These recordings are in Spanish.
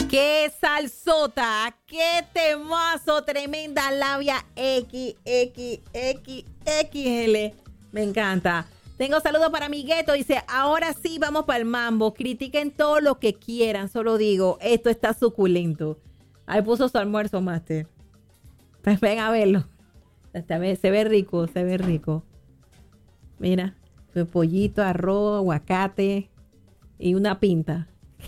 ¡Qué salsota! ¡Qué temazo! Tremenda labia XXXXL. Me encanta. Tengo saludos para mi gueto. Dice, ahora sí vamos para el mambo. Critiquen todo lo que quieran. Solo digo, esto está suculento. Ahí puso su almuerzo, Master. Pues ven a verlo. Se ve rico, se ve rico. Mira, su pollito, arroz, aguacate y una pinta.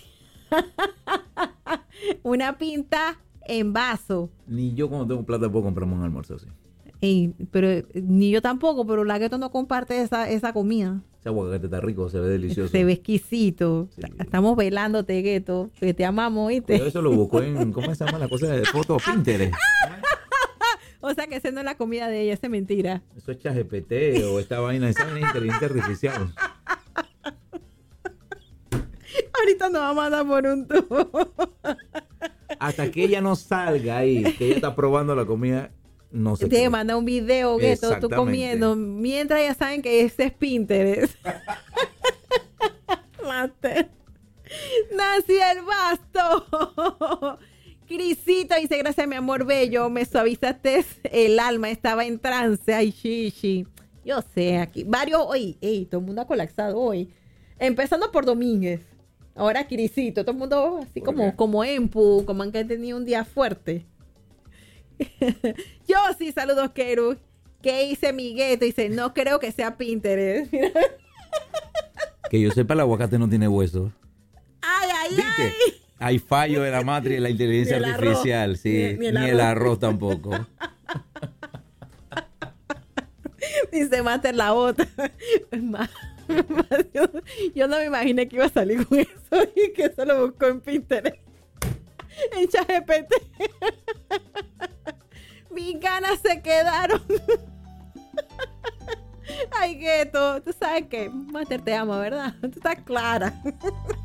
Una pinta en vaso. Ni yo cuando tengo plata puedo comprarme un almuerzo así. Pero ni yo tampoco, pero la Gueto no comparte esa comida. Ese aguacate está rico, se ve delicioso. Se ve exquisito. Sí. Estamos velándote, Gueto, que te amamos, ¿viste? Yo eso lo busco en, ¿cómo se llama la cosa de foto? Pinterest. O sea que esa no es la comida de ella, esa es mentira. Eso es ChatGPT o esta vaina, esa vaina de inteligencia artificial. Ahorita nos vamos a dar por un tubo. Hasta que ella no salga ahí, que ella está probando la comida, no se te manda un video, Gueto, tú comiendo, mientras ya saben que ese es Pinterest. Nací el Basto. Crisito dice, gracias mi amor bello, me suavizaste el alma, estaba en trance. Ay, chichi. Yo sé, aquí varios hoy, todo el mundo ha colapsado hoy. Empezando por Domínguez. Ahora Crisito, todo el mundo así como Empu, como han tenido un día fuerte. Yo sí, saludos, Keru. ¿Qué dice mi Gueto? Dice, no creo que sea Pinterest. Que yo sepa, el aguacate no tiene hueso. Ay. Hay fallo de la matriz de la inteligencia artificial, arroz. Sí, ni el arroz tampoco. Dice Master la otra. Yo no me imaginé que iba a salir con eso y que eso lo buscó en Pinterest. En ChatGPT. Mis ganas se quedaron. Ay, Gueto, tú sabes que Master te ama, ¿verdad? Tú estás clara.